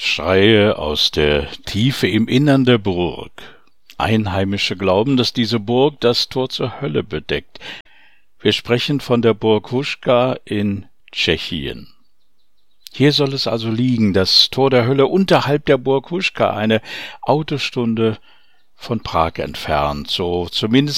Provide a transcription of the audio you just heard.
Schreie aus der Tiefe im Innern der Burg. Einheimische glauben, dass diese Burg das Tor zur Hölle bedeckt. Wir sprechen von der Burg Huška in Tschechien. Hier soll es also liegen, das Tor der Hölle unterhalb der Burg Huška, eine Autostunde von Prag entfernt, so zumindest